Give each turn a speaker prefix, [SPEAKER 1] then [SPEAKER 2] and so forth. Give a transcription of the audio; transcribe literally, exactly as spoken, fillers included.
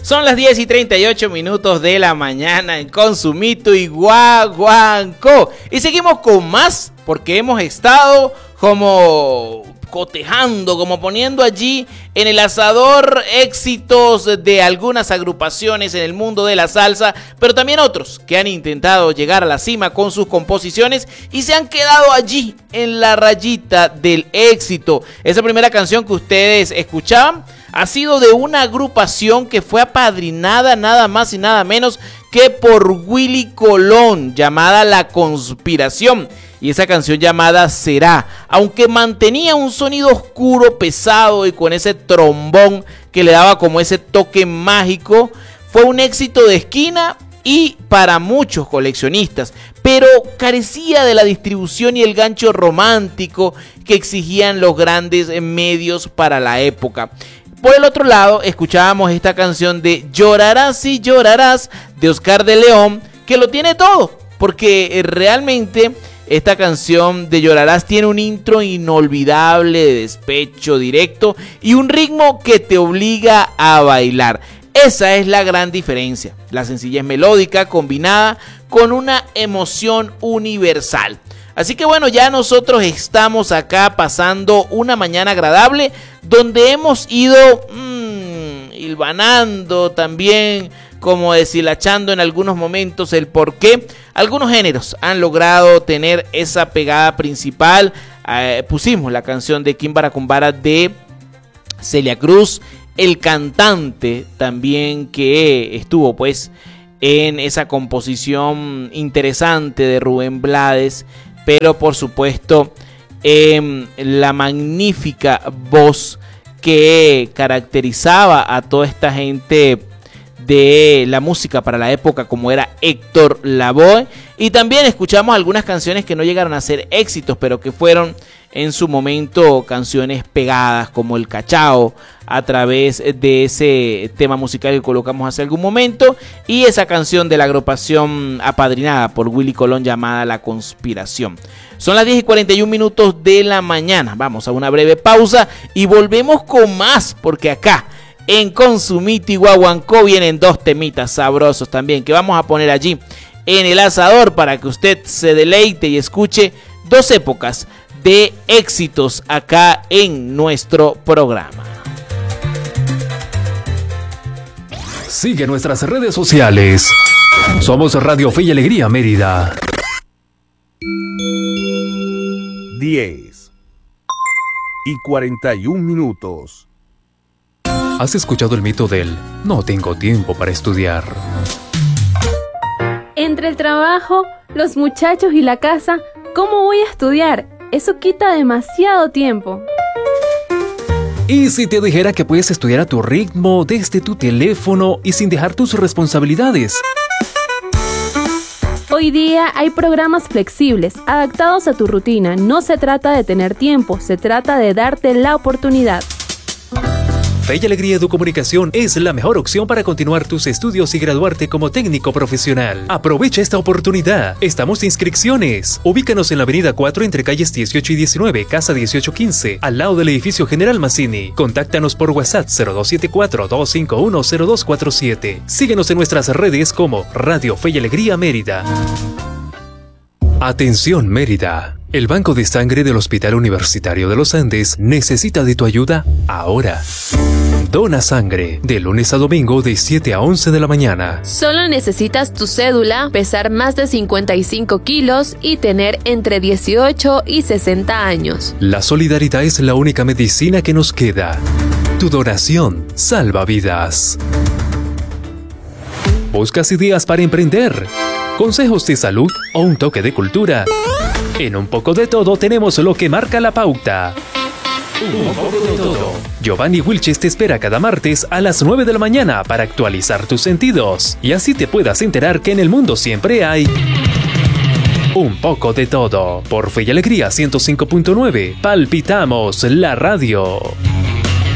[SPEAKER 1] Son las diez y treinta y ocho minutos de la mañana en Consumito y Guaguancó. Y seguimos con más porque hemos estado como cotejando, como poniendo allí en el asador éxitos de algunas agrupaciones en el mundo de la salsa, pero también otros que han intentado llegar a la cima con sus composiciones y se han quedado allí en la rayita del éxito. Esa primera canción que ustedes escuchaban ha sido de una agrupación que fue apadrinada nada más y nada menos que por Willy Colón, llamada La Conspiración. Y esa canción llamada Será, aunque mantenía un sonido oscuro, pesado y con ese trombón que le daba como ese toque mágico, fue un éxito de esquina y para muchos coleccionistas, pero carecía de la distribución y el gancho romántico que exigían los grandes medios para la época. Por el otro lado, escuchábamos esta canción de Llorarás y llorarás de Oscar de León, que lo tiene todo, porque realmente esta canción de Llorarás tiene un intro inolvidable de despecho directo y un ritmo que te obliga a bailar. Esa es la gran diferencia, la sencillez melódica combinada con una emoción universal. Así que bueno, ya nosotros estamos acá pasando una mañana agradable donde hemos ido mmm, hilvanando también, como deshilachando en algunos momentos el por qué algunos géneros han logrado tener esa pegada principal. Eh, pusimos la canción de Kimbara Kumbara de Celia Cruz, el cantante también que estuvo pues en esa composición interesante de Rubén Blades, pero por supuesto eh, la magnífica voz que caracterizaba a toda esta gente de la música para la época, como era Héctor Lavoe. Y también escuchamos algunas canciones que no llegaron a ser éxitos, pero que fueron en su momento canciones pegadas, como El Cachao, a través de ese tema musical que colocamos hace algún momento, y esa canción de la agrupación apadrinada por Willy Colón llamada La Conspiración. Son las diez y cuarenta y un minutos de la mañana. Vamos a una breve pausa y volvemos con más, porque acá en Consumito y Guaguancó vienen dos temitas sabrosos también que vamos a poner allí en el asador para que usted se deleite y escuche dos épocas de éxitos acá en nuestro programa.
[SPEAKER 2] Sigue nuestras redes sociales. Somos Radio Fe y Alegría Mérida.
[SPEAKER 3] diez y cuarenta y un minutos.
[SPEAKER 2] ¿Has escuchado el mito del no tengo tiempo para estudiar?
[SPEAKER 4] Entre el trabajo, los muchachos y la casa, ¿cómo voy a estudiar? Eso quita demasiado tiempo.
[SPEAKER 2] ¿Y si te dijera que puedes estudiar a tu ritmo, desde tu teléfono y sin dejar tus responsabilidades?
[SPEAKER 4] Hoy día hay programas flexibles, adaptados a tu rutina. No se trata de tener tiempo, se trata de darte la oportunidad.
[SPEAKER 2] Fe y Alegría Educomunicación es la mejor opción para continuar tus estudios y graduarte como técnico profesional. Aprovecha esta oportunidad. Estamos de inscripciones. Ubícanos en la avenida cuatro entre calles dieciocho y diecinueve, casa dieciocho quince, al lado del edificio General Mazzini. Contáctanos por WhatsApp cero dos siete cuatro, dos cinco uno, cero dos cuatro siete. Síguenos en nuestras redes como Radio Fe y Alegría Mérida. Atención Mérida. El Banco de Sangre del Hospital Universitario de los Andes necesita de tu ayuda ahora. Dona sangre de lunes a domingo de siete a once de la mañana.
[SPEAKER 4] Solo necesitas tu cédula, pesar más de cincuenta y cinco kilos y tener entre dieciocho y sesenta años.
[SPEAKER 2] La solidaridad es la única medicina que nos queda. Tu donación salva vidas. ¿Buscas ideas para emprender? ¿Consejos de salud o un toque de cultura? En Un Poco de Todo tenemos lo que marca la pauta. Un poco de todo. Giovanni Wilches te espera cada martes a las nueve de la mañana para actualizar tus sentidos y así te puedas enterar que en el mundo siempre hay un poco de todo. Por Fe y Alegría ciento cinco punto nueve, palpitamos la radio.